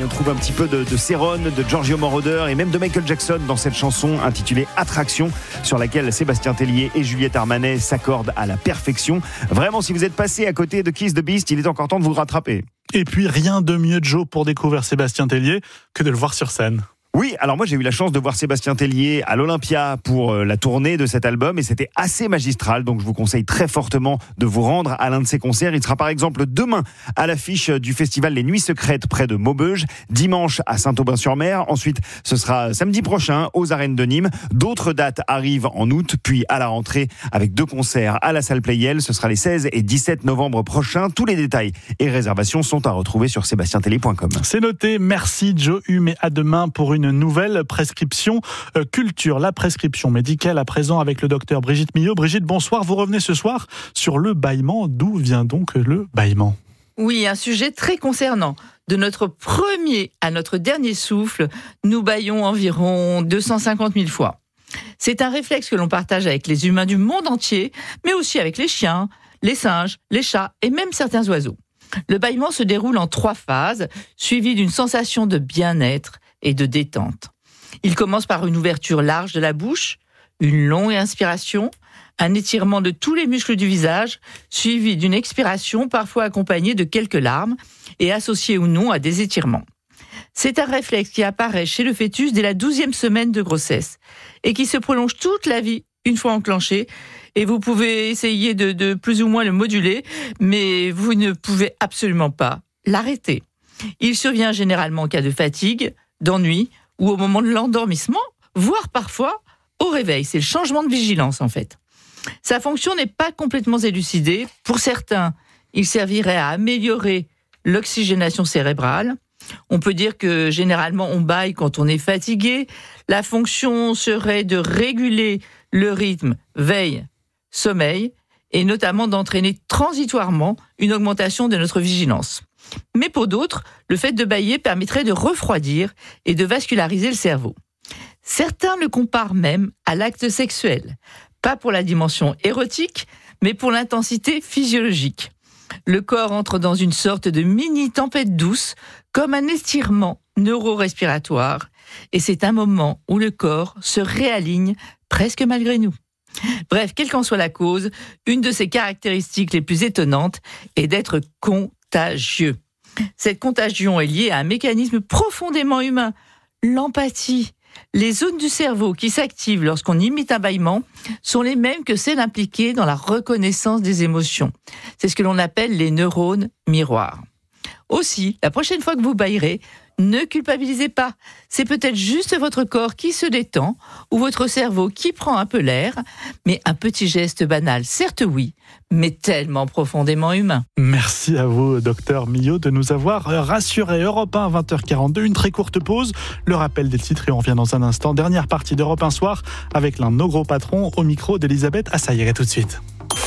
On trouve un petit peu de Céron, de Giorgio Moroder et même de Michael Jackson dans cette chanson intitulée Attraction, sur laquelle Sébastien Tellier et Juliette Armanet s'accordent à la perfection. Vraiment, si vous êtes passé à côté de Kiss the Beast, il est encore temps de vous rattraper. Et puis rien de mieux, Joe, pour découvrir Sébastien Tellier que de le voir sur scène. Oui, alors moi j'ai eu la chance de voir Sébastien Tellier à l'Olympia pour la tournée de cet album et c'était assez magistral, donc je vous conseille très fortement de vous rendre à l'un de ses concerts. Il sera par exemple demain à l'affiche du festival Les Nuits Secrètes près de Maubeuge, dimanche à Saint-Aubin-sur-Mer, ensuite ce sera samedi prochain aux Arènes de Nîmes. D'autres dates arrivent en août, puis à la rentrée avec 2 concerts à la salle Playel, ce sera les 16 et 17 novembre prochains. Tous les détails et réservations sont à retrouver sur sébastientellier.com. C'est noté, merci Joe Hume et à demain pour une nouvelle prescription culture, la prescription médicale à présent avec le docteur Brigitte Millot. Brigitte, bonsoir, vous revenez ce soir sur le bâillement. D'où vient donc le bâillement ? Oui, un sujet très concernant. De notre premier à notre dernier souffle, nous bâillons environ 250 000 fois. C'est un réflexe que l'on partage avec les humains du monde entier, mais aussi avec les chiens, les singes, les chats et même certains oiseaux. Le bâillement se déroule en 3 phases, suivies d'une sensation de bien-être et de détente. Il commence par une ouverture large de la bouche, une longue inspiration, un étirement de tous les muscles du visage, suivi d'une expiration parfois accompagnée de quelques larmes et associée ou non à des étirements. C'est un réflexe qui apparaît chez le fœtus dès la 12e semaine de grossesse et qui se prolonge toute la vie une fois enclenché. Et vous pouvez essayer de plus ou moins le moduler, mais vous ne pouvez absolument pas l'arrêter. Il survient généralement en cas de fatigue, d'ennui ou au moment de l'endormissement, voire parfois au réveil. C'est le changement de vigilance en fait. Sa fonction n'est pas complètement élucidée. Pour certains, il servirait à améliorer l'oxygénation cérébrale. On peut dire que généralement on bâille quand on est fatigué. La fonction serait de réguler le rythme veille-sommeil et notamment d'entraîner transitoirement une augmentation de notre vigilance. Mais pour d'autres, le fait de bâiller permettrait de refroidir et de vasculariser le cerveau. Certains le comparent même à l'acte sexuel, pas pour la dimension érotique, mais pour l'intensité physiologique. Le corps entre dans une sorte de mini-tempête douce, comme un étirement neuro-respiratoire, et c'est un moment où le corps se réaligne presque malgré nous. Bref, quelle qu'en soit la cause, une de ses caractéristiques les plus étonnantes est d'être contagieux. Cette contagion est liée à un mécanisme profondément humain, l'empathie. Les zones du cerveau qui s'activent lorsqu'on imite un bâillement sont les mêmes que celles impliquées dans la reconnaissance des émotions. C'est ce que l'on appelle les neurones miroirs. Aussi, la prochaine fois que vous bâillerez, ne culpabilisez pas. C'est peut-être juste votre corps qui se détend ou votre cerveau qui prend un peu l'air, mais un petit geste banal, certes oui, mais tellement profondément humain. Merci à vous, docteur Millot, de nous avoir rassurés. Europe 1, 20h42, une très courte pause. Le rappel des titres et on revient dans un instant. Dernière partie d'Europe 1 Soir avec l'un de nos gros patrons au micro d'Elisabeth Assaïr. Et tout de suite.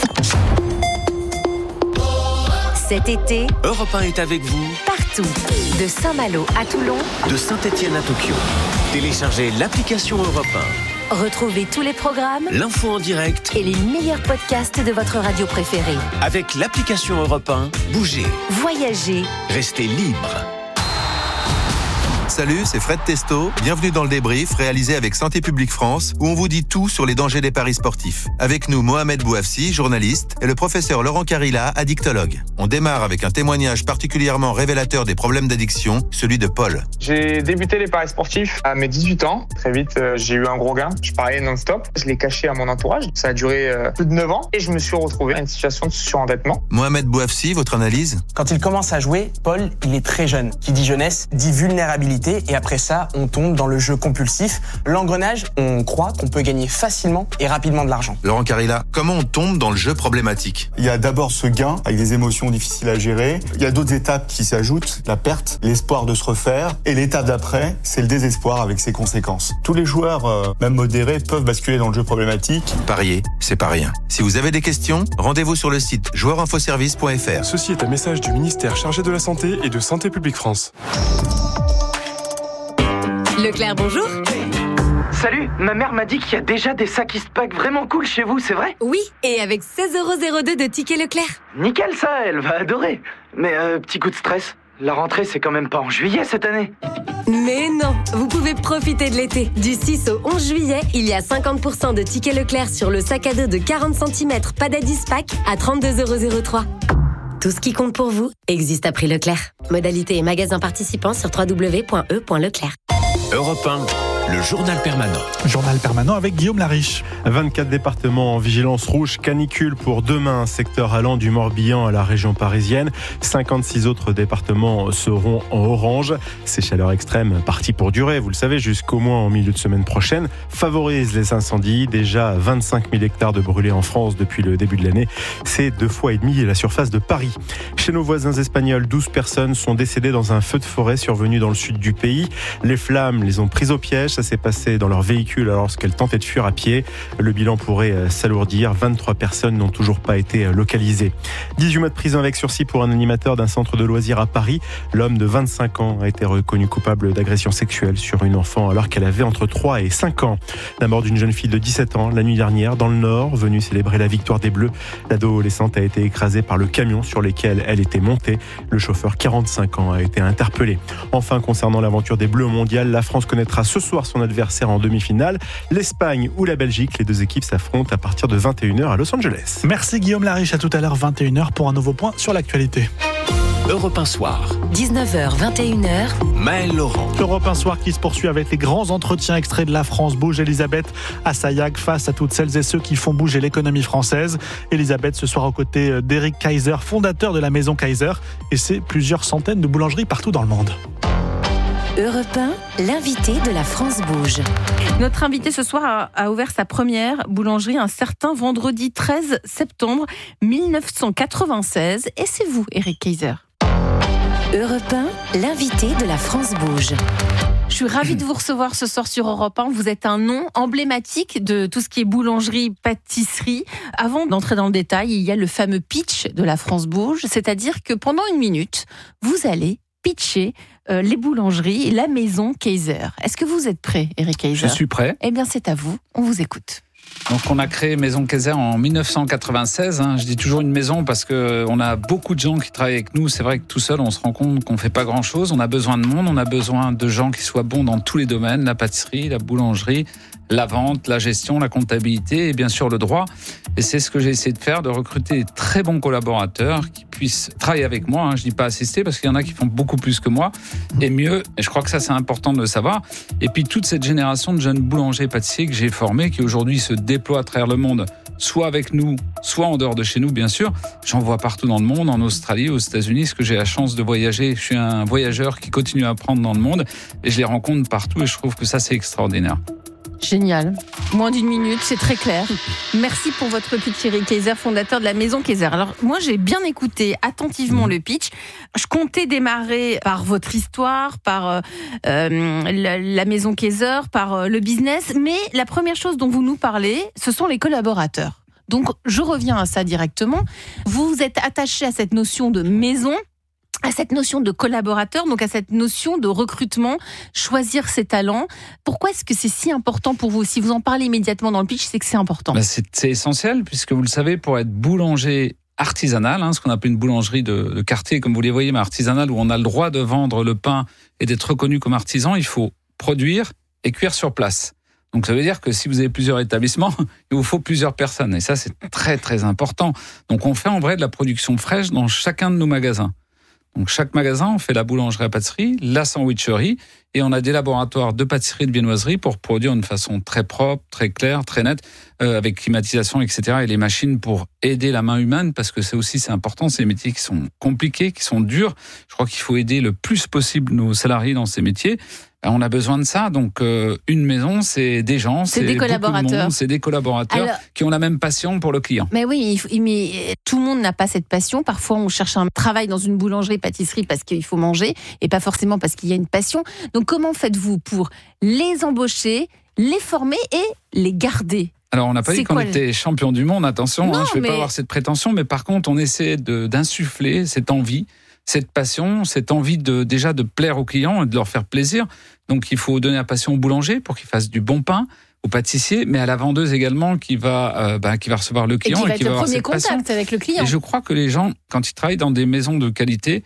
Cet été, Europe 1 est avec vous partout, de Saint-Malo à Toulon, de Saint-Étienne à Tokyo. Téléchargez l'application Europe 1. retrouvez tous les programmes, L'info en direct et les meilleurs podcasts de votre radio préférée. avec l'application Europe 1. Bougez, Voyagez, restez libre. Salut, c'est Fred Testo. Bienvenue dans le débrief réalisé avec Santé publique France où on vous dit tout sur les dangers des paris sportifs. Avec nous, Mohamed Bouafsi, journaliste, et le professeur Laurent Carilla, addictologue. On démarre avec un témoignage particulièrement révélateur des problèmes d'addiction, celui de Paul. J'ai débuté les paris sportifs à mes 18 ans. Très vite, j'ai eu un gros gain. Je pariais non-stop. Je l'ai caché à mon entourage. Ça a duré plus de 9 ans et je me suis retrouvé dans une situation de surendettement. Mohamed Bouafsi, votre analyse ? Quand il commence à jouer, Paul, il est très jeune. Qui dit jeunesse, dit vulnérabilité. Et après ça, on tombe dans le jeu compulsif. L'engrenage, on croit qu'on peut gagner facilement et rapidement de l'argent. Laurent Carilla, comment on tombe dans le jeu problématique ? Il y a d'abord ce gain avec des émotions difficiles à gérer. Il y a d'autres étapes qui s'ajoutent, la perte, l'espoir de se refaire. Et l'étape d'après, c'est le désespoir avec ses conséquences. Tous les joueurs, même modérés, peuvent basculer dans le jeu problématique. Parier, c'est pas rien. Si vous avez des questions, rendez-vous sur le site joueurinfoservice.fr. Ceci est un message du ministère chargé de la Santé et de Santé publique France. Leclerc, bonjour. Salut, ma mère m'a dit qu'il y a déjà des sacs Eastpak vraiment cool chez vous, c'est vrai ? Oui, et avec 16,02 € de tickets Leclerc. Nickel ça, elle va adorer. Mais petit coup de stress. La rentrée, c'est quand même pas en juillet cette année. Mais non, vous pouvez profiter de l'été. Du 6 au 11 juillet, il y a 50% de tickets Leclerc sur le sac à dos de 40 cm Padadis Pack à 32,03 €. Tout ce qui compte pour vous existe à prix Leclerc. Modalité et magasins participants sur www.e.leclerc. Europe 1, le journal permanent. Journal permanent avec Guillaume Lariche. 24 départements en vigilance rouge canicule pour demain, secteur allant du Morbihan à la région parisienne. 56 autres départements seront en orange. Ces chaleurs extrêmes, parties pour durer, vous le savez, jusqu'au moins en milieu de semaine prochaine, favorisent les incendies. Déjà 25 000 hectares de brûlés en France depuis le début de l'année. C'est 2,5 fois la surface de Paris. Chez nos voisins espagnols, 12 personnes sont décédées dans un feu de forêt survenu dans le sud du pays. Les flammes les ont prises au piège. Ça s'est passé dans leur véhicule lorsqu'elles tentaient de fuir à pied. Le bilan pourrait s'alourdir. 23 personnes n'ont toujours pas été localisées. 18 mois de prison avec sursis pour un animateur d'un centre de loisirs à Paris. L'homme de 25 ans a été reconnu coupable d'agression sexuelle sur une enfant alors qu'elle avait entre 3 et 5 ans. La mort d'une jeune fille de 17 ans la nuit dernière dans le Nord, venue célébrer la victoire des Bleus. L'adolescente a été écrasée par le camion sur lequel elle était montée. Le chauffeur, 45 ans, a été interpellé. Enfin, concernant l'aventure des Bleus au mondial, la France connaîtra ce soir son adversaire en demi-finale, l'Espagne ou la Belgique. Les deux équipes s'affrontent à partir de 21h à Los Angeles. Merci Guillaume Lariche, à tout à l'heure 21h pour un nouveau point sur l'actualité. Europe 1 Soir. 19h, 21h. Maël Laurent. Europe 1 Soir qui se poursuit avec les grands entretiens extraits de La France Bouge. Elisabeth Assayag face à toutes celles et ceux qui font bouger l'économie française. Elisabeth ce soir aux côtés d'Éric Kayser, fondateur de la maison Kayser, et c'est plusieurs centaines de boulangeries partout dans le monde. Europe 1, l'invité de La France Bouge. Notre invité ce soir a ouvert sa première boulangerie un certain vendredi 13 septembre 1996. Et c'est vous, Éric Kayser. Europe 1, l'invité de La France Bouge. Je suis ravie de vous recevoir ce soir sur Europe 1. Vous êtes un nom emblématique de tout ce qui est boulangerie, pâtisserie. Avant d'entrer dans le détail, il y a le fameux pitch de La France Bouge. C'est-à-dire que pendant une minute, vous allez pitcher les boulangeries, la maison Kayser. Est-ce que vous êtes prêt, Éric Kayser ? Je suis prêt. Eh bien, c'est à vous. On vous écoute. Donc, on a créé Maison Kayser en 1996. Je dis toujours une maison parce qu'on a beaucoup de gens qui travaillent avec nous. C'est vrai que tout seul, on se rend compte qu'on ne fait pas grand-chose. On a besoin de monde, on a besoin de gens qui soient bons dans tous les domaines, la pâtisserie, la boulangerie, la vente, la gestion, la comptabilité et bien sûr le droit. Et c'est ce que j'ai essayé de faire, de recruter des très bons collaborateurs qui puissent travailler avec moi. Je dis pas assister parce qu'il y en a qui font beaucoup plus que moi et mieux. Et je crois que ça, c'est important de le savoir. Et puis toute cette génération de jeunes boulangers pâtissiers que j'ai formés, qui aujourd'hui se déploient à travers le monde, soit avec nous, soit en dehors de chez nous, bien sûr. J'en vois partout dans le monde, en Australie, aux États-Unis, parce que j'ai la chance de voyager. Je suis un voyageur qui continue à apprendre dans le monde et je les rencontre partout et je trouve que ça, c'est extraordinaire. Génial. Moins d'une minute, c'est très clair. Merci pour votre pitch, Éric Kayser, fondateur de la maison Kayser. Alors, moi, j'ai bien écouté attentivement le pitch. Je comptais démarrer par votre histoire, par la maison Kayser, par le business. Mais la première chose dont vous nous parlez, ce sont les collaborateurs. Donc, je reviens à ça directement. Vous êtes attaché à cette notion de maison, à cette notion de collaborateur, donc à cette notion de recrutement, choisir ses talents. Pourquoi est-ce que c'est si important pour vous ? Si vous en parlez immédiatement dans le pitch, c'est que c'est important. C'est essentiel, puisque vous le savez, pour être boulanger artisanal, ce qu'on appelle une boulangerie de quartier, comme vous les voyez, mais artisanale, où on a le droit de vendre le pain et d'être reconnu comme artisan, il faut produire et cuire sur place. Donc ça veut dire que si vous avez plusieurs établissements, il vous faut plusieurs personnes. Et ça, c'est très très important. Donc on fait en vrai de la production fraîche dans chacun de nos magasins. Donc chaque magasin, on fait la boulangerie à pâtisserie, la sandwicherie, et on a des laboratoires de pâtisserie et de viennoiserie pour produire de façon très propre, très claire, très nette, avec climatisation, etc. Et les machines pour aider la main humaine, parce que c'est important, c'est des métiers qui sont compliqués, qui sont durs. Je crois qu'il faut aider le plus possible nos salariés dans ces métiers. On a besoin de ça, donc une maison, c'est des gens, c'est des collaborateurs, c'est des collaborateurs qui ont la même passion pour le client. Mais oui, mais tout le monde n'a pas cette passion. Parfois, on cherche un travail dans une boulangerie, pâtisserie parce qu'il faut manger et pas forcément parce qu'il y a une passion. Donc, comment faites-vous pour les embaucher, les former et les garder ? Alors, on n'a pas dit qu'on était champion du monde, attention, je ne vais pas avoir cette prétention, mais par contre, on essaie d'insuffler cette envie, cette passion, cette envie déjà de plaire aux clients et de leur faire plaisir. Donc, il faut donner la passion au boulanger pour qu'il fasse du bon pain, au pâtissier, mais à la vendeuse également qui va recevoir le client et qui va être le premier contact avec le client. Et je crois que les gens, quand ils travaillent dans des maisons de qualité,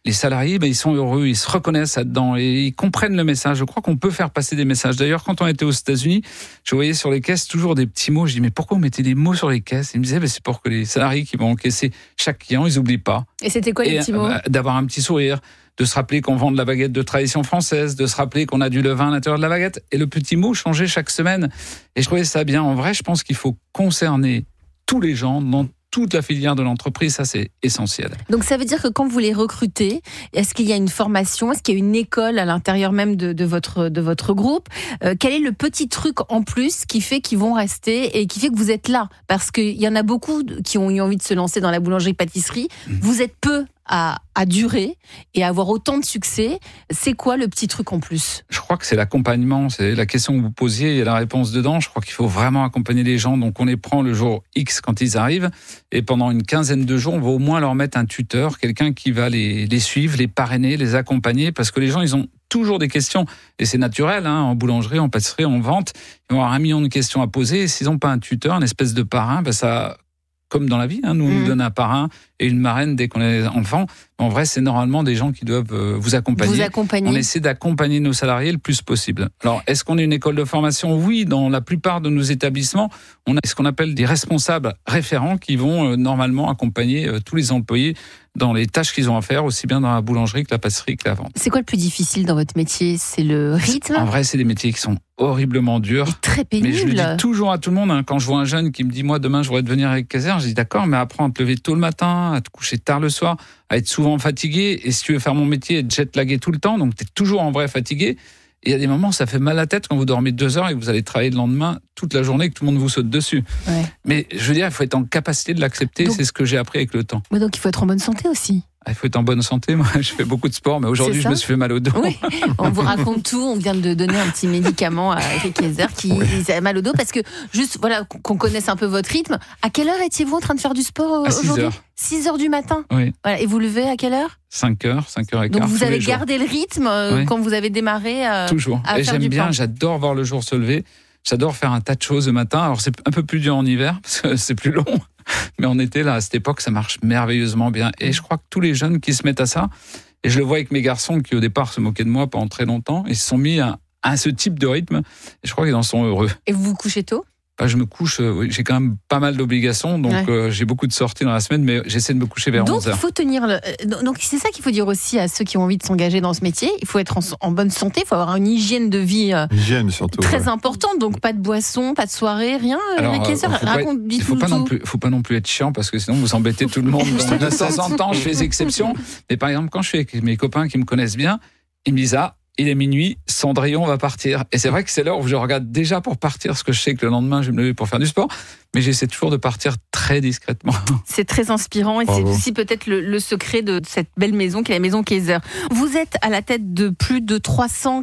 les salariés, ils sont heureux, ils se reconnaissent là-dedans et ils comprennent le message. Je crois qu'on peut faire passer des messages. D'ailleurs, quand on était aux États-Unis, je voyais sur les caisses toujours des petits mots. Je dis, mais pourquoi on mettait des mots sur les caisses? Ils me disaient, c'est pour que les salariés qui vont encaisser chaque client, ils n'oublient pas. Et c'était quoi les petits mots? D'avoir un petit sourire, de se rappeler qu'on vend de la baguette de tradition française, de se rappeler qu'on a du levain à l'intérieur de la baguette. Et le petit mot changeait chaque semaine. Et je trouvais ça bien. En vrai, je pense qu'il faut concerner tous les gens dans toute la filière de l'entreprise, ça c'est essentiel. Donc ça veut dire que quand vous les recrutez, est-ce qu'il y a une formation, est-ce qu'il y a une école à l'intérieur même de votre groupe? Quel est le petit truc en plus qui fait qu'ils vont rester et qui fait que vous êtes là? Parce qu'il y en a beaucoup qui ont eu envie de se lancer dans la boulangerie-pâtisserie. Vous êtes peu à durer et à avoir autant de succès. C'est quoi le petit truc en plus? Je crois que c'est l'accompagnement. C'est la question que vous posiez, il y a la réponse dedans. Je crois qu'il faut vraiment accompagner les gens. Donc on les prend le jour X quand ils arrivent et pendant une quinzaine de jours, on va au moins leur mettre un tuteur, quelqu'un qui va les suivre, les parrainer, les accompagner, parce que les gens, ils ont toujours des questions. Et c'est naturel, en boulangerie, en pâtisserie, en vente. Ils vont avoir 1 million de questions à poser. Et s'ils n'ont pas un tuteur, une espèce de parrain, ça... Comme dans la vie, nous, on nous donne un parrain et une marraine dès qu'on est enfant. En vrai, c'est normalement des gens qui doivent vous accompagner. On essaie d'accompagner nos salariés le plus possible. Alors, est-ce qu'on est une école de formation? Oui, dans la plupart de nos établissements, on a ce qu'on appelle des responsables référents qui vont normalement accompagner tous les employés dans les tâches qu'ils ont à faire, aussi bien dans la boulangerie que la pâtisserie que la vente. C'est quoi le plus difficile dans votre métier? C'est le rythme? En vrai, c'est des métiers qui sont horriblement durs. Et très pénibles. Mais je le dis toujours à tout le monde, quand je vois un jeune qui me dit, moi, demain, je voudrais devenir Kayser, je dis, d'accord, mais apprends à te lever tôt le matin, à te coucher tard le soir, à être souvent fatigué. Et si tu veux faire mon métier, être jet-lagué tout le temps, donc tu es toujours en vrai fatigué. Et il y a des moments où ça fait mal à la tête quand vous dormez 2 heures et que vous allez travailler le lendemain toute la journée et que tout le monde vous saute dessus. Ouais. Mais je veux dire, il faut être en capacité de l'accepter, c'est ce que j'ai appris avec le temps. Mais donc il faut être en bonne santé aussi. Il faut être en bonne santé. Moi, je fais beaucoup de sport, mais aujourd'hui, je me suis fait mal au dos. Oui. On vous raconte tout. On vient de donner un petit médicament à Eric Kayser qui a mal au dos parce que, juste, voilà, qu'on connaisse un peu votre rythme. À quelle heure étiez-vous en train de faire du sport aujourd'hui? À 6 heures du matin. Oui. Voilà. Et vous levez à quelle heure? 5h15. Donc vous avez gardé le rythme quand vous avez démarré toujours. À et faire j'aime du bien, pain. j'adore voir le jour se lever. J'adore faire un tas de choses le matin. Alors c'est un peu plus dur en hiver parce que c'est plus long. Mais en été, là, à cette époque, ça marche merveilleusement bien. Et je crois que tous les jeunes qui se mettent à ça, et je le vois avec mes garçons qui au départ se moquaient de moi pendant très longtemps, ils se sont mis à ce type de rythme. Et je crois qu'ils en sont heureux. Et vous vous couchez tôt? Je me couche, j'ai quand même pas mal d'obligations, donc j'ai beaucoup de sorties dans la semaine, mais j'essaie de me coucher vers 11h. Donc il faut tenir donc c'est ça qu'il faut dire aussi à ceux qui ont envie de s'engager dans ce métier. Il faut être en bonne santé, il faut avoir une hygiène de vie surtout, très importante. Donc pas de boisson, pas de soirée, rien. Il faut pas non plus être chiant parce que sinon vous embêtez tout le monde. Donc, de temps en temps, je fais des exceptions. Mais par exemple, quand je suis avec mes copains qui me connaissent bien, ils me disent il est minuit, Cendrillon va partir. Et c'est vrai que c'est l'heure où je regarde déjà pour partir, parce que je sais que le lendemain, je vais me lever pour faire du sport. Mais j'essaie toujours de partir très discrètement. C'est très inspirant et c'est aussi peut-être le secret de cette belle maison qui est la maison Kayser. Vous êtes à la tête de plus de 380 ?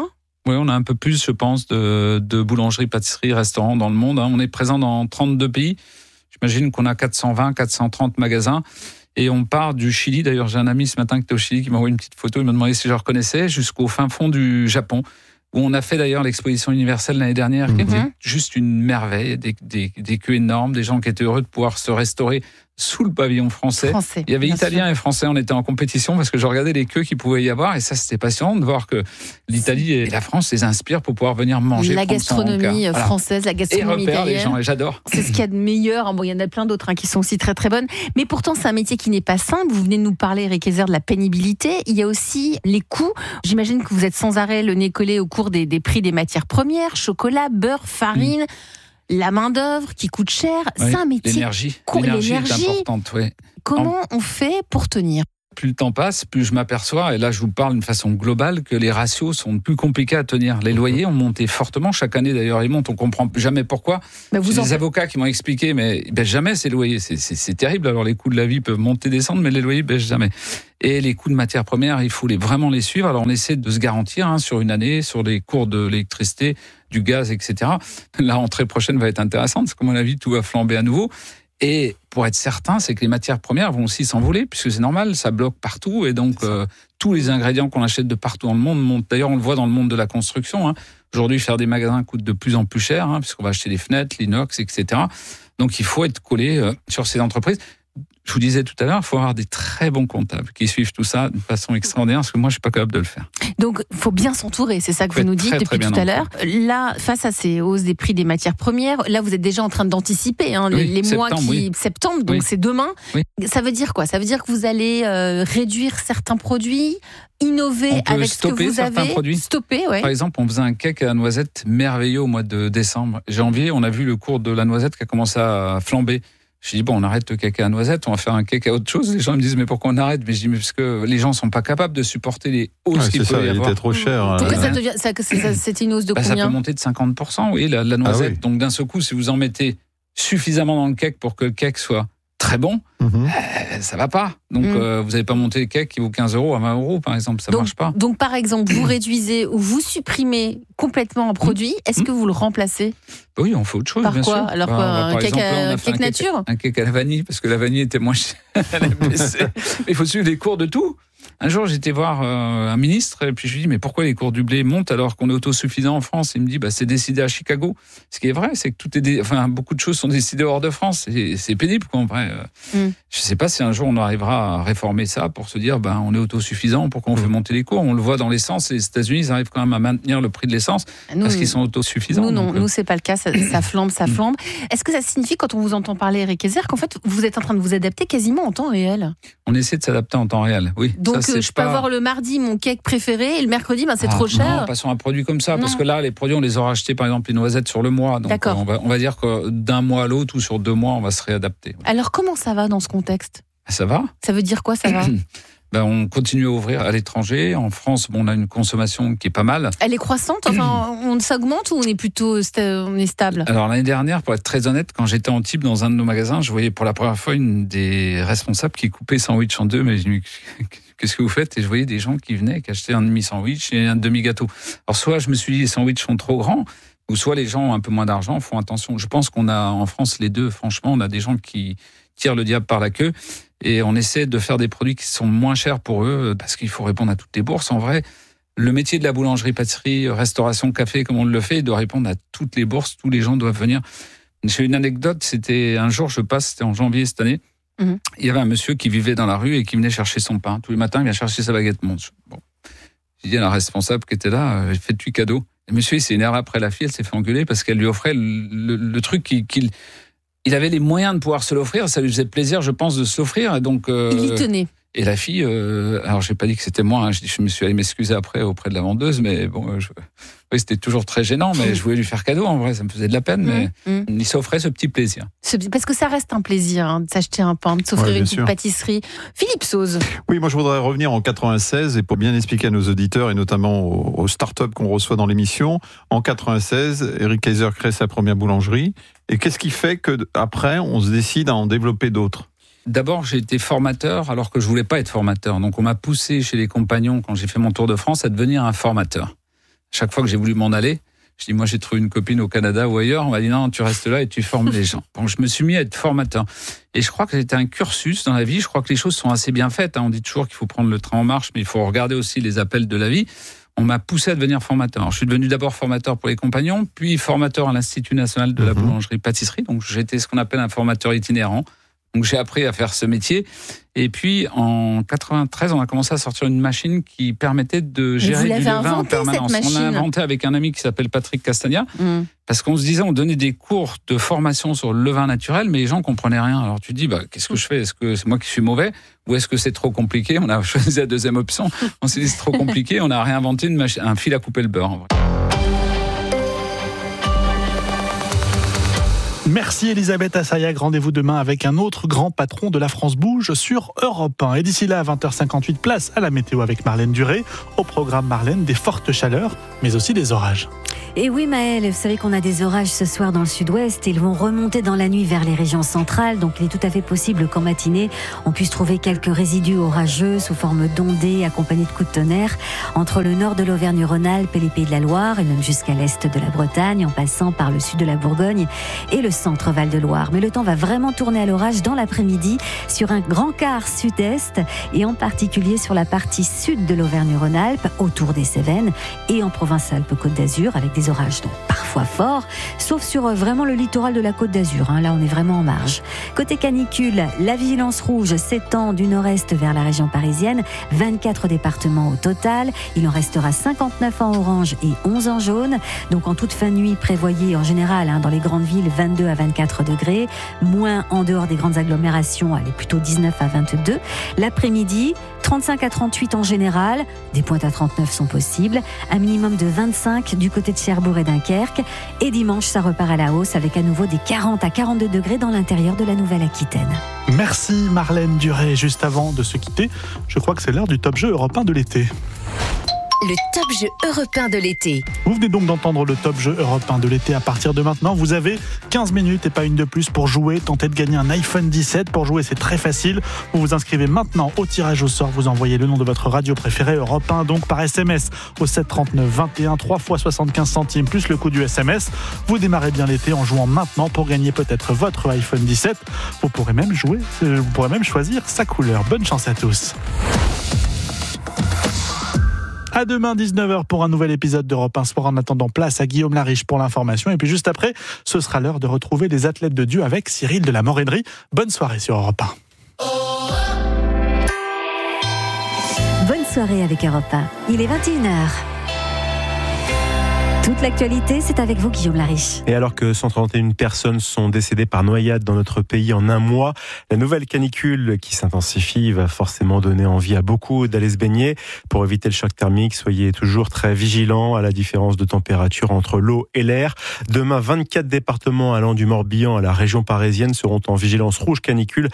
Oui, on a un peu plus, je pense, de boulangeries, pâtisseries, restaurants dans le monde. On est présent dans 32 pays. J'imagine qu'on a 420, 430 magasins. Et on part du Chili. D'ailleurs, j'ai un ami ce matin qui était au Chili qui m'a envoyé une petite photo. Il m'a demandé si je le reconnaissais, jusqu'au fin fond du Japon, où on a fait d'ailleurs l'exposition universelle l'année dernière, qui était juste une merveille. Des queues énormes, des gens qui étaient heureux de pouvoir se restaurer sous le pavillon français. Il y avait Italiens et Français, on était en compétition parce que je regardais les queues qu'il pouvait y avoir et ça c'était passionnant de voir que l'Italie et la France les inspirent pour pouvoir venir manger. La gastronomie française, la gastronomie italienne. Les gens, et j'adore. C'est ce qu'il y a de meilleur. Bon, il y en a plein d'autres qui sont aussi très très bonnes. Mais pourtant c'est un métier qui n'est pas simple. Vous venez de nous parler, Eric Kayser, de la pénibilité. Il y a aussi les coûts. J'imagine que vous êtes sans arrêt le nez collé au cours des prix des matières premières, chocolat, beurre, farine. La main-d'œuvre qui coûte cher, c'est un métier. L'énergie est importante, oui. Comment on fait pour tenir ? Plus le temps passe, plus je m'aperçois, et là je vous parle d'une façon globale, que les ratios sont plus compliqués à tenir. Les loyers ont monté fortement, chaque année d'ailleurs ils montent, on ne comprend jamais pourquoi. J'ai des avocats qui m'ont expliqué, mais ils baissent jamais ces loyers, c'est terrible. Alors les coûts de la vie peuvent monter, descendre, mais les loyers ne baissent jamais. Et les coûts de matières premières, il faut vraiment les suivre. Alors on essaie de se garantir sur une année, sur les cours de l'électricité, du gaz, etc. La rentrée prochaine va être intéressante, parce que, à mon avis, tout va flamber à nouveau. Et pour être certain, c'est que les matières premières vont aussi s'envoler, puisque c'est normal, ça bloque partout. Et donc, tous les ingrédients qu'on achète de partout dans le monde montent. D'ailleurs, on le voit dans le monde de la construction. Aujourd'hui, faire des magasins coûte de plus en plus cher, puisqu'on va acheter des fenêtres, l'inox, etc. Donc, il faut être collé sur ces entreprises. je vous disais tout à l'heure, il faut avoir des très bons comptables qui suivent tout ça de façon extraordinaire, parce que moi, je suis pas capable de le faire. Donc, il faut bien s'entourer, c'est ça que vous nous dites depuis tout à l'heure. Là, face à ces hausses des prix des matières premières, là, vous êtes déjà en train d'anticiper les mois septembre, donc c'est demain. Oui. Ça veut dire quoi ? Ça veut dire que vous allez réduire certains produits, innover avec ce que vous avez, stopper. Ouais. Par exemple, on faisait un cake à la noisette merveilleux au mois de décembre. Janvier, on a vu le cours de la noisette qui a commencé à flamber. J'ai dit, on arrête le cake à la noisette, on va faire un cake à autre chose. Les gens me disent, mais pourquoi on arrête ? Mais je dis, mais parce que les gens ne sont pas capables de supporter les hausses qu'il peut y avoir. Il était trop cher. Pourquoi c'était une hausse de combien ? Ça peut monter de 50%, oui, la noisette. Donc d'un seul coup, si vous en mettez suffisamment dans le cake pour que le cake soit très bon, ça va pas. Donc vous n'allez pas monter le cake qui vaut 15 € à 20 €, par exemple, ça marche pas. Donc par exemple, vous réduisez ou vous supprimez complètement un produit, est-ce que vous le remplacez ? Oui, on fait autre chose, par bien quoi ? sûr. Alors un cake nature ? Un cake à la vanille, parce que la vanille était moins chère à la PC. Mais il faut suivre les cours de tout. Un jour, j'étais voir un ministre, et puis je lui dis, mais pourquoi les cours du blé montent alors qu'on est autosuffisant en France ? Il me dit, c'est décidé à Chicago. Ce qui est vrai, c'est que beaucoup de choses sont décidées hors de France. Et c'est pénible, quoi, en vrai. Je ne sais pas si un jour on arrivera à réformer ça pour se dire, on est autosuffisant, pourquoi on fait monter les cours ? On le voit dans l'essence, et les États-Unis, ils arrivent quand même à maintenir le prix de l'essence parce qu'ils sont autosuffisants. Nous, c'est pas le cas, ça flambe. Est-ce que ça signifie, quand on vous entend parler, Eric Hezer, qu'en fait, vous êtes en train de vous adapter quasiment en temps réel ? On essaie de s'adapter en temps réel, oui. Donc, je peux avoir le mardi mon cake préféré et le mercredi, c'est trop cher. Non, pas sur un produit comme ça, parce que là, les produits, on les aura achetés, par exemple, les noisettes sur le mois. Donc, on va dire que d'un mois à l'autre ou sur 2 mois, on va se réadapter. Alors, comment ça va dans ce contexte ? Ça va. Ça veut dire quoi, ça va ? On continue à ouvrir à l'étranger. En France, on a une consommation qui est pas mal. Elle est croissante ? On s'augmente ou on est plutôt on est stable ? Alors, l'année dernière, pour être très honnête, quand j'étais en type dans un de nos magasins, je voyais pour la première fois une des responsables qui coupait sandwich en 2. Mais je me dis, qu'est-ce que vous faites ? Et je voyais des gens qui venaient, qui achetaient un demi-sandwich et un demi-gâteau. Alors, soit je me suis dit, les sandwichs sont trop grands, ou soit les gens ont un peu moins d'argent, font attention. Je pense qu'on a en France les deux. Franchement, on a des gens qui tirent le diable par la queue. Et on essaie de faire des produits qui sont moins chers pour eux, parce qu'il faut répondre à toutes les bourses. En vrai, le métier de la boulangerie, pâtisserie, restauration, café, comme on le fait, doit répondre à toutes les bourses. Tous les gens doivent venir. J'ai une anecdote, c'était un jour, c'était en janvier cette année. Il y avait un monsieur qui vivait dans la rue et qui venait chercher son pain. Tous les matins, il vient chercher sa baguette monte. J'ai dit à la responsable qui était là, faites-lui cadeau. Le monsieur, il s'est énervé après la fille, elle s'est fait engueuler parce qu'elle lui offrait le truc il avait les moyens de pouvoir se l'offrir, ça lui faisait plaisir, je pense, de se l'offrir. Et donc, il y tenait. Et la fille, alors j'ai pas dit que c'était moi, je me suis allé m'excuser après auprès de la vendeuse, mais bon, oui, c'était toujours très gênant, mais je voulais lui faire cadeau, en vrai, ça me faisait de la peine, mais il s'offrait ce petit plaisir. Parce que ça reste un plaisir, de s'acheter un pain, de s'offrir une petite pâtisserie. Philippe Sauze. Oui, moi je voudrais revenir en 96, et pour bien expliquer à nos auditeurs, et notamment aux start-up qu'on reçoit dans l'émission, en 96, Eric Hezer crée sa première boulangerie, et qu'est-ce qui fait qu'après, on se décide à en développer d'autres ? D'abord, j'ai été formateur alors que je voulais pas être formateur. Donc, on m'a poussé chez les compagnons, quand j'ai fait mon tour de France, à devenir un formateur. Chaque fois que j'ai voulu m'en aller, je dis, moi, j'ai trouvé une copine au Canada ou ailleurs. On m'a dit, non, tu restes là et tu formes les gens. Donc, je me suis mis à être formateur. Et je crois que c'était un cursus dans la vie. Je crois que les choses sont assez bien faites. On dit toujours qu'il faut prendre le train en marche, mais il faut regarder aussi les appels de la vie. On m'a poussé à devenir formateur. Alors, je suis devenu d'abord formateur pour les compagnons, puis formateur à l'Institut national de la boulangerie-pâtisserie. Donc, j'étais ce qu'on appelle un formateur itinérant. Donc j'ai appris à faire ce métier. Et puis en 93, on a commencé à sortir une machine qui permettait de gérer du levain en permanence. On a inventé avec un ami qui s'appelle Patrick Castagna, parce qu'on se disait, on donnait des cours de formation sur le levain naturel, mais les gens comprenaient rien. Alors tu te dis, qu'est-ce que je fais ? Est-ce que c'est moi qui suis mauvais ou est-ce que c'est trop compliqué ? On a choisi la deuxième option. On s'est dit, c'est trop compliqué. On a réinventé un fil à couper le beurre. En vrai. Merci Elisabeth Assayag. Rendez-vous demain avec un autre grand patron de La France Bouge sur Europe 1. Et d'ici là, à 20h58, place à la météo avec Marlène Duré. Au programme, Marlène, des fortes chaleurs, mais aussi des orages. Et oui Maëlle, vous savez qu'on a des orages ce soir dans le sud-ouest. Ils vont remonter dans la nuit vers les régions centrales. Donc il est tout à fait possible qu'en matinée, on puisse trouver quelques résidus orageux sous forme d'ondées accompagnés de coups de tonnerre entre le nord de l'Auvergne-Rhône-Alpes et les Pays de la Loire, et même jusqu'à l'est de la Bretagne, en passant par le sud de la Bourgogne et le centre Val-de-Loire. Mais le temps va vraiment tourner à l'orage dans l'après-midi sur un grand quart sud-est, et en particulier sur la partie sud de l'Auvergne-Rhône-Alpes, autour des Cévennes, et en Provence-Alpes-Côte d'Azur, avec des orages donc parfois forts, sauf sur vraiment le littoral de la Côte d'Azur. Là, on est vraiment en marge. Côté canicule, la vigilance rouge s'étend du nord-est vers la région parisienne. 24 départements au total. Il en restera 59 en orange et 11 en jaune. Donc en toute fin de nuit, prévoyez en général dans les grandes villes 22 à 24 degrés. Moins en dehors des grandes agglomérations, allez plutôt 19 à 22. L'après-midi, 35 à 38 en général. Des pointes à 39 sont possibles. Un minimum de 25 du côté de Cherbourg et Dunkerque. Et dimanche, ça repart à la hausse avec à nouveau des 40 à 42 degrés dans l'intérieur de la Nouvelle-Aquitaine. Merci Marlène Duré. Juste avant de se quitter, je crois que c'est l'heure du top jeu européen de l'été. Le top jeu européen de l'été. Vous venez donc d'entendre le top jeu européen de l'été. À partir de maintenant, vous avez 15 minutes et pas une de plus pour jouer, tenter de gagner un iPhone 17. Pour jouer, c'est très facile. Vous vous inscrivez maintenant au tirage au sort. Vous envoyez le nom de votre radio préférée, Europe 1, donc par SMS au 7 39 21, 3 fois 75 centimes plus le coût du SMS. Vous démarrez bien l'été en jouant maintenant pour gagner peut-être votre iPhone 17. Vous pourrez même choisir sa couleur. Bonne chance à tous. À demain 19h pour un nouvel épisode d'Europe 1 Sport. En attendant, place à Guillaume Lariche pour l'information. Et puis juste après, ce sera l'heure de retrouver les athlètes de Dieu avec Cyril de la Morennerie. Bonne soirée sur Europe 1. Bonne soirée avec Europe 1. Il est 21h. Toute l'actualité, c'est avec vous, Guillaume Lariche. Et alors que 131 personnes sont décédées par noyade dans notre pays en un mois, la nouvelle canicule qui s'intensifie va forcément donner envie à beaucoup d'aller se baigner. Pour éviter le choc thermique, soyez toujours très vigilants à la différence de température entre l'eau et l'air. Demain, 24 départements allant du Morbihan à la région parisienne seront en vigilance rouge canicule,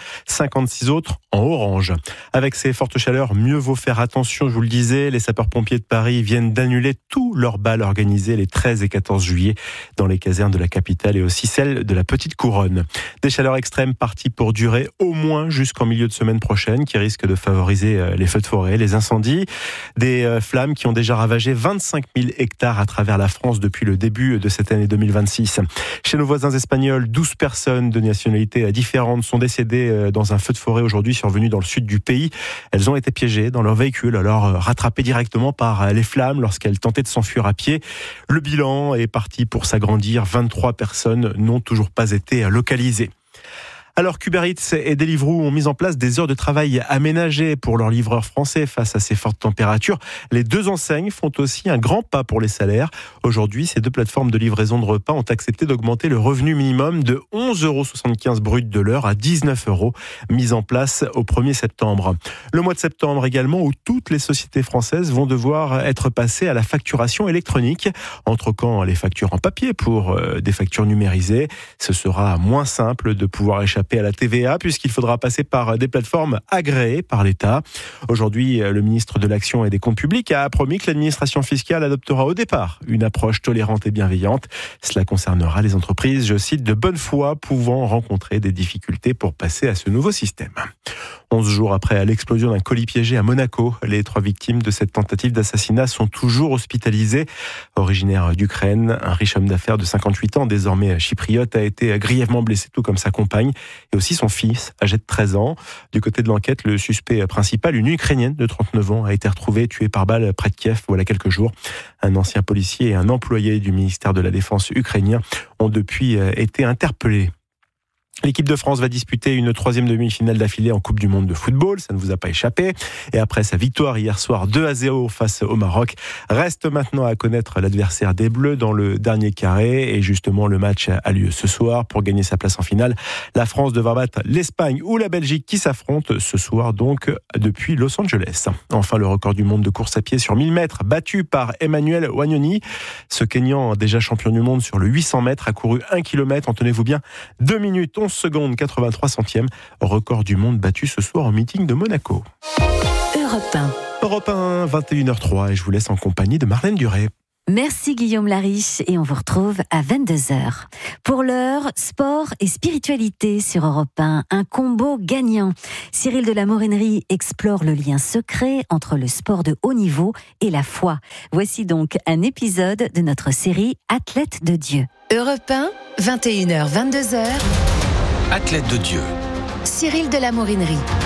56 autres en orange. Avec ces fortes chaleurs, mieux vaut faire attention, je vous le disais. Les sapeurs-pompiers de Paris viennent d'annuler tous leurs bals organisés les 13 et 14 juillet dans les casernes de la capitale et aussi celles de la Petite Couronne. Des chaleurs extrêmes parties pour durer au moins jusqu'en milieu de semaine prochaine, qui risquent de favoriser les feux de forêt, les incendies, des flammes qui ont déjà ravagé 25 000 hectares à travers la France depuis le début de cette année 2026. Chez nos voisins espagnols, 12 personnes de nationalités différentes sont décédées dans un feu de forêt aujourd'hui survenu dans le sud du pays. Elles ont été piégées dans leur véhicule, alors rattrapées directement par les flammes lorsqu'elles tentaient de s'enfuir à pied. Le bilan est parti pour s'agrandir. 23 personnes n'ont toujours pas été localisées. Alors qu'Uber Eats et Deliveroo ont mis en place des heures de travail aménagées pour leurs livreurs français face à ces fortes températures, les deux enseignes font aussi un grand pas pour les salaires. Aujourd'hui, ces deux plateformes de livraison de repas ont accepté d'augmenter le revenu minimum de 11,75 € brut de l'heure à 19 €, mise en place au 1er septembre. Le mois de septembre également, où toutes les sociétés françaises vont devoir être passées à la facturation électronique, en troquant les factures en papier pour des factures numérisées. Ce sera moins simple de pouvoir échapper à la TVA puisqu'il faudra passer par des plateformes agréées par l'État. Aujourd'hui, le ministre de l'Action et des Comptes Publics a promis que l'administration fiscale adoptera au départ une approche tolérante et bienveillante. Cela concernera les entreprises, je cite, de bonne foi pouvant rencontrer des difficultés pour passer à ce nouveau système. 11 jours après l'explosion d'un colis piégé à Monaco, les 3 victimes de cette tentative d'assassinat sont toujours hospitalisées. Originaire d'Ukraine, un riche homme d'affaires de 58 ans, désormais chypriote, a été grièvement blessé, tout comme sa compagne et aussi son fils, âgé de 13 ans. Du côté de l'enquête, le suspect principal, une Ukrainienne de 39 ans, a été retrouvée tuée par balle près de Kiev voilà quelques jours. Un ancien policier et un employé du ministère de la Défense ukrainien ont depuis été interpellés. L'équipe de France va disputer une 3e demi-finale d'affilée en Coupe du Monde de football, ça ne vous a pas échappé. Et après sa victoire hier soir 2-0 face au Maroc, reste maintenant à connaître l'adversaire des Bleus dans le dernier carré. Et justement, le match a lieu ce soir. Pour gagner sa place en finale, la France devra battre l'Espagne ou la Belgique qui s'affrontent ce soir donc depuis Los Angeles. Enfin, le record du monde de course à pied sur 1000 mètres, battu par Emmanuel Wagnoni. Ce Kényan, déjà champion du monde sur le 800 mètres, a couru 1 km en, tenez-vous bien, 2 minutes 11 secondes 83 centièmes, record du monde battu ce soir au meeting de Monaco. Europe 1, 21h03 et je vous laisse en compagnie de Marlène Duré. Merci Guillaume Lariche et on vous retrouve à 22h. Pour l'heure, sport et spiritualité sur Europe 1, un combo gagnant. Cyril de la Morennerie explore le lien secret entre le sport de haut niveau et la foi. Voici donc un épisode de notre série Athlètes de Dieu. Europe 1, 21h, 22h. Athlète de Dieu. Cyril de la Morennerie.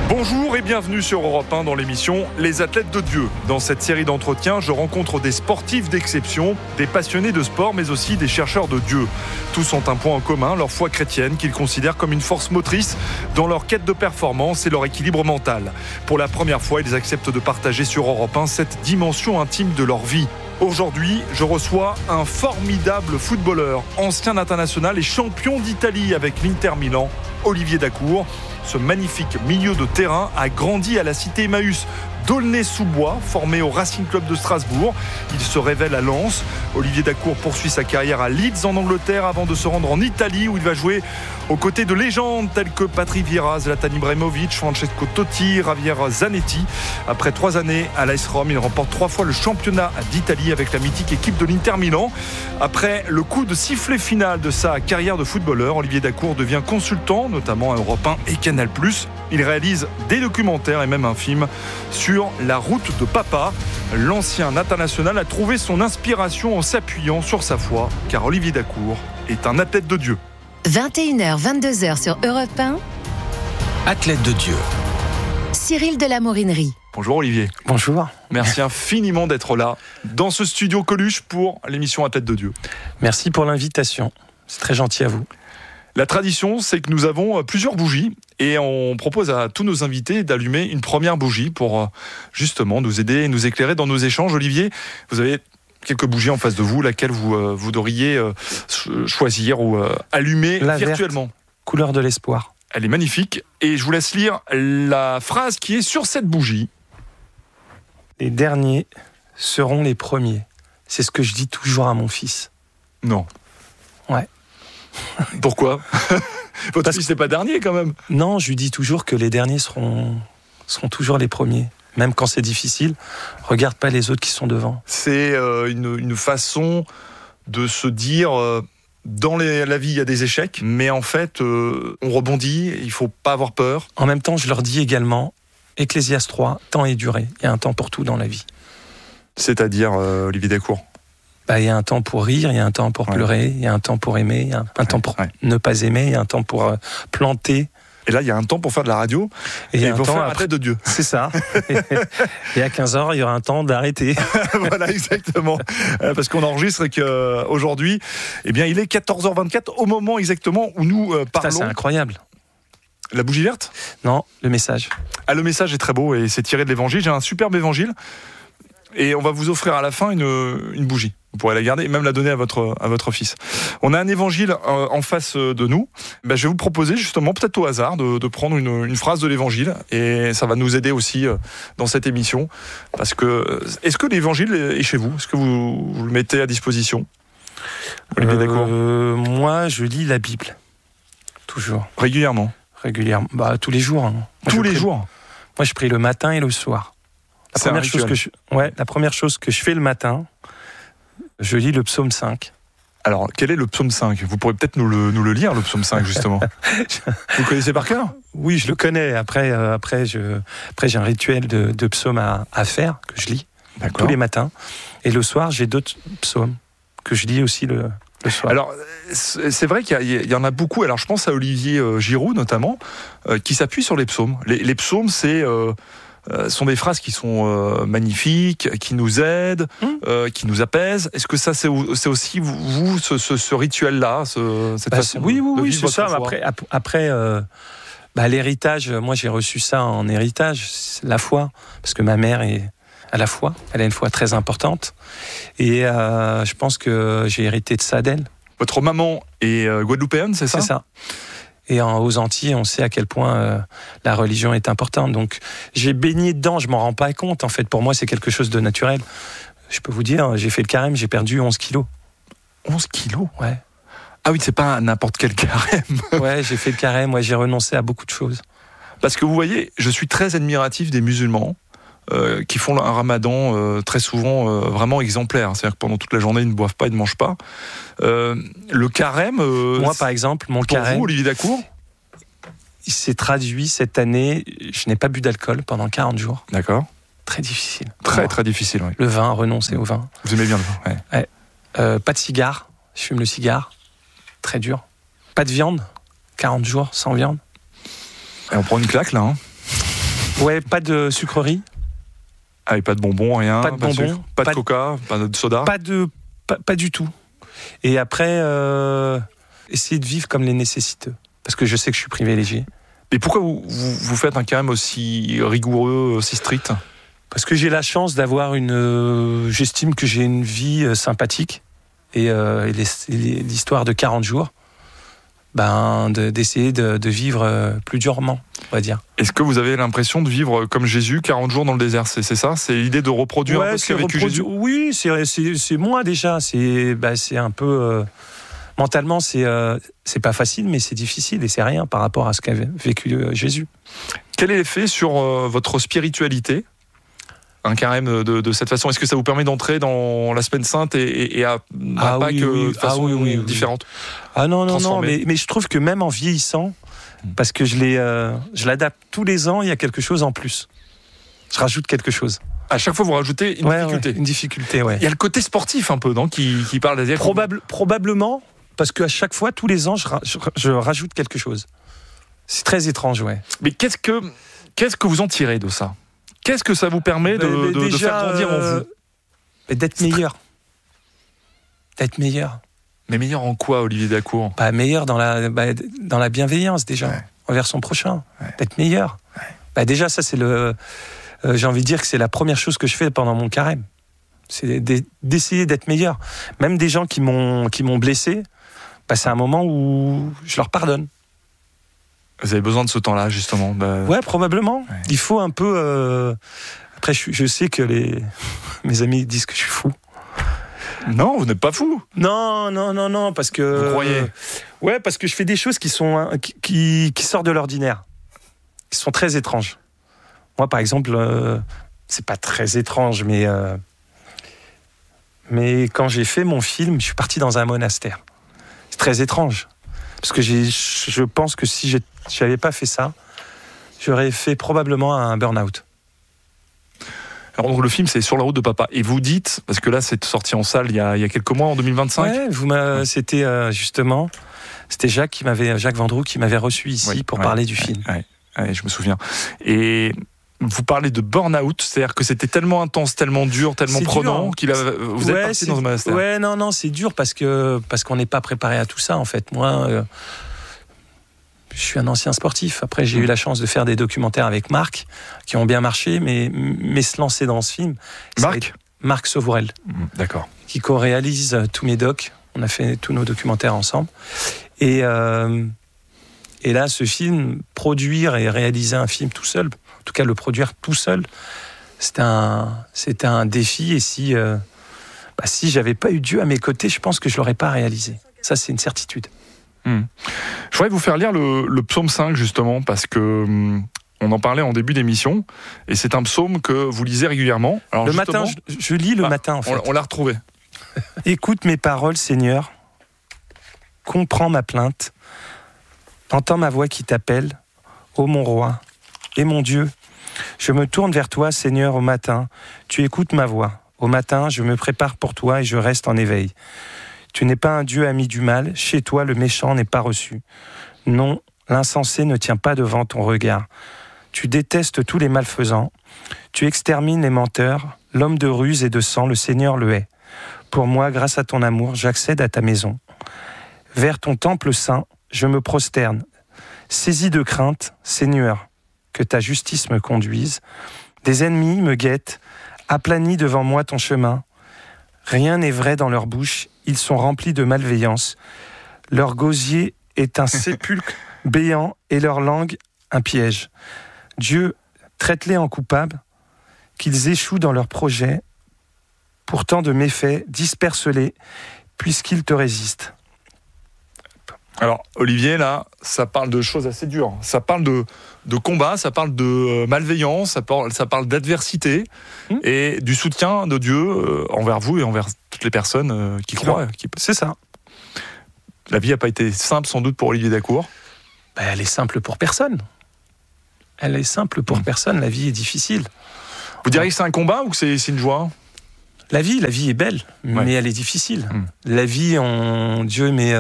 Bonjour et bienvenue sur Europe 1 dans l'émission Les athlètes de Dieu. Dans cette série d'entretiens, je rencontre des sportifs d'exception, des passionnés de sport, mais aussi des chercheurs de Dieu. Tous ont un point en commun, leur foi chrétienne, qu'ils considèrent comme une force motrice dans leur quête de performance et leur équilibre mental. Pour la première fois, ils acceptent de partager sur Europe 1 cette dimension intime de leur vie. Aujourd'hui, je reçois un formidable footballeur, ancien international et champion d'Italie avec l'Inter Milan, Olivier Dacour. Ce magnifique milieu de terrain a grandi à la cité Emmaüs d'Aulnay-sous-Bois, formé au Racing Club de Strasbourg. Il se révèle à Lens. Olivier Dacour poursuit sa carrière à Leeds en Angleterre avant de se rendre en Italie où il va jouer aux côtés de légendes telles que Patrick Vieira, Zlatan Ibrahimovic, Francesco Totti, Javier Zanetti. Après 3 années à l'AS Rome, il remporte 3 fois le championnat d'Italie avec la mythique équipe de l'Inter Milan. Après le coup de sifflet final de sa carrière de footballeur, Olivier Dacour devient consultant, notamment à Europe 1 et Canal+. Il réalise des documentaires et même un film sur la route de papa. L'ancien international a trouvé son inspiration en s'appuyant sur sa foi, car Olivier Dacour est un athlète de Dieu. 21h, 22h sur Europe 1. Athlète de Dieu. Cyril de la Morinerie. Bonjour Olivier. Bonjour. Merci infiniment d'être là, dans ce studio Coluche pour l'émission Athlète de Dieu. Merci pour l'invitation. C'est très gentil à vous. La tradition, c'est que nous avons plusieurs bougies et on propose à tous nos invités d'allumer une première bougie pour justement nous aider et nous éclairer dans nos échanges. Olivier, vous avez quelques bougies en face de vous, laquelle vous devriez choisir ou allumer la virtuellement. Verte, couleur de l'espoir. Elle est magnifique et je vous laisse lire la phrase qui est sur cette bougie. Les derniers seront les premiers. C'est ce que je dis toujours à mon fils. Non. Ouais. Pourquoi ? Votre fils n'est pas dernier quand même. Non, je lui dis toujours que les derniers seront toujours les premiers. Même quand c'est difficile, regarde pas les autres qui sont devant. C'est une façon de se dire, dans la vie il y a des échecs, mais en fait on rebondit, il faut pas avoir peur. En même temps, je leur dis également, Ecclésiaste 3, temps et durée. Il y a un temps pour tout dans la vie. C'est-à-dire, Olivier Dacour ? Il y a un temps pour rire, il y a un temps pour pleurer, il y a un temps pour aimer, il y a un temps pour ne pas aimer, il y a un temps pour planter. Et là, il y a un temps pour faire de la radio et il y a un temps pour faire Athlète de Dieu. C'est ça. Et à 15h, il y aura un temps d'arrêter. Voilà, exactement. Parce qu'on enregistre et qu'aujourd'hui, il est 14h24 au moment exactement où nous parlons. C'est incroyable. La bougie verte ? Non, le message. Ah, le message est très beau et c'est tiré de l'évangile. J'ai un superbe évangile. Et on va vous offrir à la fin une bougie. Vous pourrez la garder et même la donner à votre fils. On a un évangile en face de nous. Je vais vous proposer justement, peut-être au hasard, de prendre une phrase de l'évangile. Et ça va nous aider aussi dans cette émission. Parce que, est-ce que l'évangile est chez vous ? Est-ce que vous le mettez à disposition ? Olivier Dacour ? Moi, je lis la Bible. Toujours. Régulièrement ? Régulièrement. Tous les jours. Hein. Tous les jours ? Moi, je prie le matin et le soir. La première chose que je fais le matin, je lis le psaume 5. Alors, quel est le psaume 5 ? Vous pourrez peut-être nous le lire, le psaume 5, justement. Vous le connaissez par cœur ? Oui, je le connais. Après j'ai un rituel de psaume à faire, que je lis tous les matins. Et le soir, j'ai d'autres psaumes que je lis aussi le soir. Alors, c'est vrai qu'il y en a beaucoup. Alors, je pense à Olivier Giroud, notamment, qui s'appuie sur les psaumes. Les psaumes, sont des phrases qui sont magnifiques, qui nous aident, qui nous apaisent. Est-ce que ça, c'est aussi vous, ce rituel-là, cette façon oui, de vivre c'est votre ça. foi ? Après l'héritage, moi, j'ai reçu ça en héritage, c'est la foi, parce que ma mère est à la foi. Elle a une foi très importante. Et je pense que j'ai hérité de ça d'elle. Votre maman est guadeloupéenne, c'est ça ? C'est ça. Et aux Antilles, on sait à quel point la religion est importante. Donc, j'ai baigné dedans, je m'en rends pas compte. En fait, pour moi, c'est quelque chose de naturel. Je peux vous dire, j'ai fait le carême, j'ai perdu 11 kilos. 11 kilos ? Ouais. Ah oui, c'est pas n'importe quel carême. Ouais, j'ai fait le carême, j'ai renoncé à beaucoup de choses. Parce que vous voyez, je suis très admiratif des musulmans qui font un ramadan très souvent vraiment exemplaire. C'est-à-dire que pendant toute la journée, ils ne boivent pas, ils ne mangent pas. Le carême... Moi, par exemple, mon carême... Pour vous, Olivier Dacour ? Il s'est traduit cette année, je n'ai pas bu d'alcool pendant 40 jours. D'accord. Très difficile. Très difficile, oui. Le vin, renoncer au vin. Vous aimez bien le vin, ouais. Pas de cigare, je fume le cigare. Très dur. Pas de viande, 40 jours sans viande. Et on prend une claque, là, hein. Ouais, pas de sucreries. Ah, et pas de bonbons, rien. Pas de bonbons. Pas de coca, pas de soda. Pas du tout. Et après, essayer de vivre comme les nécessiteux. Parce que je sais que je suis privilégié. Et pourquoi vous faites un carême aussi rigoureux, aussi strict ? Parce que j'ai la chance d'avoir j'estime que j'ai une vie sympathique. Et l'histoire de 40 jours, d'essayer de vivre plus durement, on va dire. Est-ce que vous avez l'impression de vivre comme Jésus, 40 jours dans le désert ? C'est ça ? C'est l'idée de reproduire un peu ce qu'a vécu Jésus ? Oui, c'est moi déjà. C'est un peu... mentalement, c'est pas facile, mais c'est difficile et c'est rien par rapport à ce qu'a vécu Jésus. Quel est l'effet sur votre spiritualité ? Un carême de cette façon, est-ce que ça vous permet d'entrer dans la semaine sainte et à Pâques de façon différente ? Ah non, mais je trouve que même en vieillissant, parce que je l'adapte tous les ans, il y a quelque chose en plus. Je rajoute quelque chose. À chaque fois, vous rajoutez une difficulté. Une difficulté, ouais. Il y a le côté sportif un peu, non, qui parle d'Asie. Probablement, parce qu'à chaque fois, tous les ans, je rajoute quelque chose. C'est très étrange, ouais. Mais qu'est-ce que vous en tirez de ça ? Qu'est-ce que ça vous permet de faire grandir en vous ? D'être meilleur. D'être meilleur. Mais meilleur en quoi, Olivier Dacour ? Meilleur dans la bienveillance, déjà, envers son prochain. D'être meilleur. Déjà, ça, c'est j'ai envie de dire que c'est la première chose que je fais pendant mon carême. C'est d'essayer d'être meilleur. Même des gens qui m'ont blessé, c'est un moment où je leur pardonne. Vous avez besoin de ce temps-là, justement. Ouais, probablement. Ouais. Il faut un peu... Après, je sais que mes amis disent que je suis fou. Non, vous n'êtes pas fou. Non, parce que... Vous croyez ? Ouais, parce que je fais des choses qui sortent de l'ordinaire, qui sont très étranges. Moi, par exemple, c'est pas très étrange, mais quand j'ai fait mon film, je suis parti dans un monastère. C'est très étrange. Parce que je pense que si je n'avais pas fait ça, j'aurais fait probablement un burn-out. Alors donc le film, c'est Sur la route de papa. Et vous dites, parce que là, c'est sorti en salle il y a quelques mois, en 2025. Ouais, c'était justement, c'était Jacques Vendroux qui m'avait reçu ici pour parler du film. Ouais, je me souviens. Et vous parlez de burn-out, c'est-à-dire que c'était tellement intense, tellement dur, tellement prenant vous êtes parti dans un monastère. Ouais, non, c'est dur parce qu'on n'est pas préparé à tout ça, en fait. Moi, je suis un ancien sportif. Après, j'ai eu la chance de faire des documentaires avec Marc, qui ont bien marché, mais se lancer dans ce film... Marc Sauvourel. D'accord. Qui co-réalise tous mes docs. On a fait tous nos documentaires ensemble. Et là, ce film, produire et réaliser un film tout seul... En tout cas, le produire tout seul, c'était un défi. Et si j'avais pas eu Dieu à mes côtés, je pense que je l'aurais pas réalisé. Ça, c'est une certitude. Je voudrais vous faire lire le psaume 5, justement, parce que on en parlait en début d'émission, et c'est un psaume que vous lisez régulièrement. Alors, le matin, je lis le matin, en fait. On l'a retrouvé. Écoute mes paroles, Seigneur. Comprends ma plainte. Entends ma voix qui t'appelle. Ô mon roi et mon Dieu, je me tourne vers toi, Seigneur, au matin. Tu écoutes ma voix. Au matin, je me prépare pour toi et je reste en éveil. Tu n'es pas un Dieu ami du mal. Chez toi, le méchant n'est pas reçu. Non, l'insensé ne tient pas devant ton regard. Tu détestes tous les malfaisants. Tu extermines les menteurs. L'homme de ruse et de sang, le Seigneur le hait. Pour moi, grâce à ton amour, j'accède à ta maison. Vers ton temple saint, je me prosterne. Saisi de crainte, Seigneur, que ta justice me conduise. Des ennemis me guettent, aplanis devant moi ton chemin. Rien n'est vrai dans leur bouche, ils sont remplis de malveillance. Leur gosier est un sépulcre béant et leur langue un piège. Dieu, traite-les en coupables, qu'ils échouent dans leurs projets. Pour tant de méfaits, disperse-les, puisqu'ils te résistent. Alors, Olivier, là, ça parle de choses assez dures. Ça parle de combat, ça parle de malveillance, ça parle d'adversité et du soutien de Dieu envers vous et envers toutes les personnes qui croient. C'est ça. La vie n'a pas été simple, sans doute, pour Olivier Dacour. Elle est simple pour personne. Elle est simple pour personne. La vie est difficile. Vous diriez que c'est un combat ou que c'est une joie ? La vie est belle, mais elle est difficile. La vie, Dieu, mais...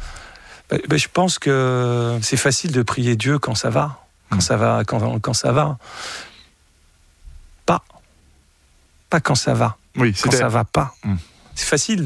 je pense que c'est facile de prier Dieu quand ça va, quand ça va. pas quand ça va. Oui, quand ça va pas. C'est facile